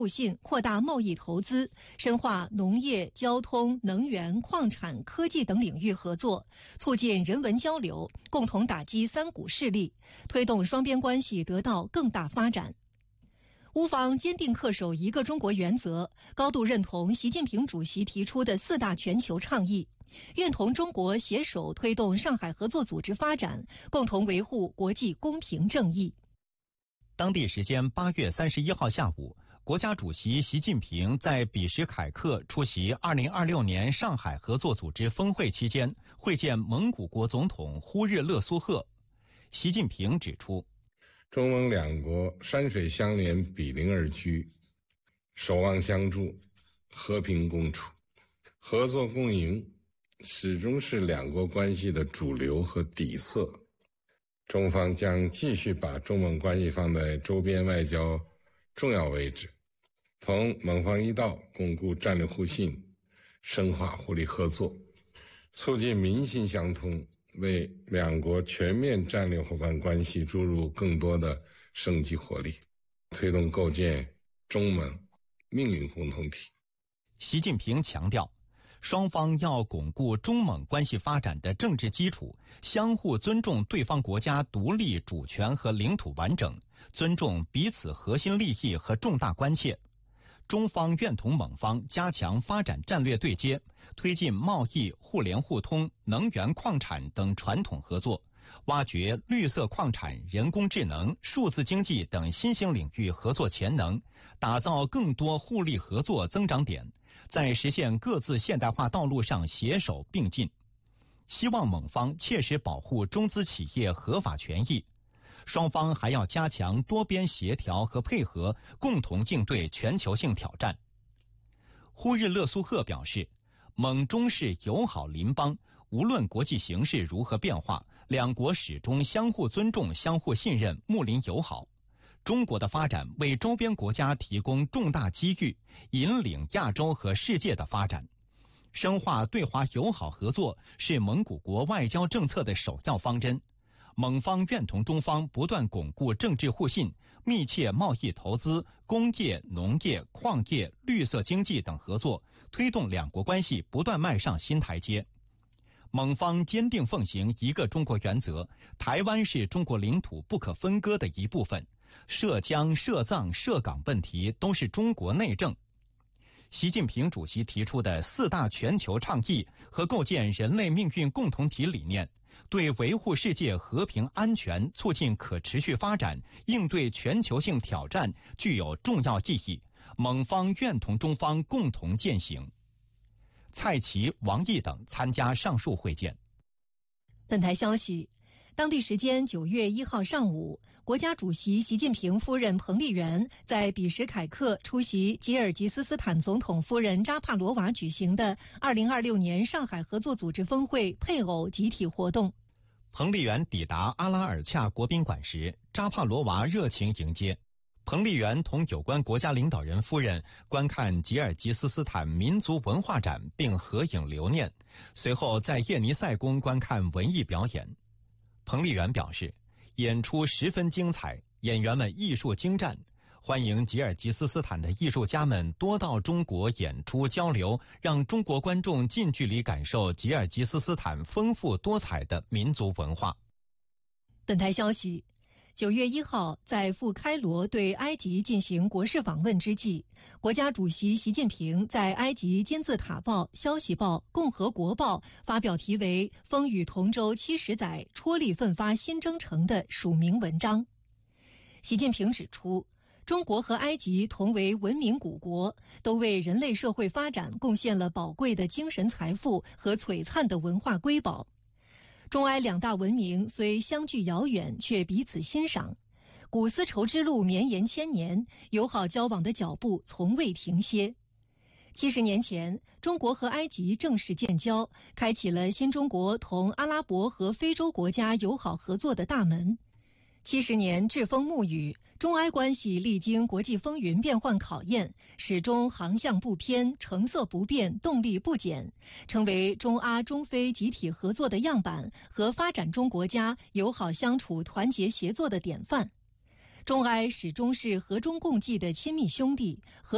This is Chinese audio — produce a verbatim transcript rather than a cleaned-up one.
互信，扩大贸易投资，深化农业、交通、能源、矿产、科技等领域合作，促进人文交流，共同打击三股势力，推动双边关系得到更大发展。乌方坚定恪守一个中国原则，高度认同习近平主席提出的四大全球倡议，愿同中国携手推动上海合作组织发展，共同维护国际公平正义。 当地时间八月三十一号下午，国家主席习近平在比什凯克出席二零二六年上海合作组织峰会期间，会见蒙古国总统呼日勒苏赫。习近平指出， 中蒙两国山水相连，比邻而居，守望相助，和平共处，合作共赢，始终是两国关系的主流和底色。中方将继续把中蒙关系放在周边外交重要位置，同蒙方一道巩固战略互信，深化互利合作，促进民心相通，为两国全面战略伙伴关系注入更多的生机活力，推动构建中蒙命运共同体。 习近平强调，双方要巩固中蒙关系发展的政治基础，相互尊重对方国家独立主权和领土完整，尊重彼此核心利益和重大关切。中方愿同蒙方加强发展战略对接，推进贸易、互联互通、能源矿产等传统合作，挖掘绿色矿产、人工智能、数字经济等新兴领域合作潜能，打造更多互利合作增长点，在实现各自现代化道路上携手并进。希望蒙方切实保护中资企业合法权益。双方还要加强多边协调和配合，共同应对全球性挑战。呼日勒苏赫表示，蒙中是友好邻邦，无论国际形势如何变化，两国始终相互尊重、相互信任、睦邻友好。中国的发展为周边国家提供重大机遇，引领亚洲和世界的发展。深化对华友好合作是蒙古国外交政策的首要方针。蒙方愿同中方不断巩固政治互信，密切贸易投资、工业、农业、矿业、绿色经济等合作，推动两国关系不断迈上新台阶。蒙方坚定奉行一个中国原则，台湾是中国领土不可分割的一部分，涉疆、涉藏、涉港问题都是中国内政。习近平主席提出的四大全球倡议和构建人类命运共同体理念，对维护世界和平安全、促进可持续发展、应对全球性挑战具有重要意义。蒙方愿同中方共同践行。蔡奇、王毅等参加上述会见。 本台消息，当地时间九月一号上午，国家主席习近平夫人彭丽媛在比什凯克出席吉尔吉斯斯坦总统夫人扎帕罗娃举行的二零二六年上海合作组织峰会配偶集体活动。 彭丽媛抵达阿拉尔恰国宾馆时，扎帕罗娃热情迎接。彭丽媛同有关国家领导人夫人观看吉尔吉斯斯坦民族文化展并合影留念，随后在叶尼塞宫观看文艺表演。彭丽媛表示，演出十分精彩，演员们艺术精湛，欢迎吉尔吉斯斯坦的艺术家们多到中国演出交流，让中国观众近距离感受吉尔吉斯斯坦丰富多彩的民族文化。 本台消息，九月一号，在赴开罗对埃及进行国事访问之际，国家主席习近平在埃及金字塔报、消息报、共和国报发表题为《风雨同舟七十载，踔厉奋发新征程》的署名文章。习近平指出，中国和埃及同为文明古国，都为人类社会发展贡献了宝贵的精神财富和璀璨的文化瑰宝。中埃两大文明虽相距遥远，却彼此欣赏。古丝绸之路绵延千年，友好交往的脚步从未停歇。七十年前，中国和埃及正式建交，开启了新中国同阿拉伯和非洲国家友好合作的大门。七十年栉风沐雨，中埃关系历经国际风云变幻考验，始终航向不偏，成色不变，动力不减，成为中阿中非集体合作的样板和发展中国家友好相处、团结协作的典范。中埃始终是和衷共济的亲密兄弟。和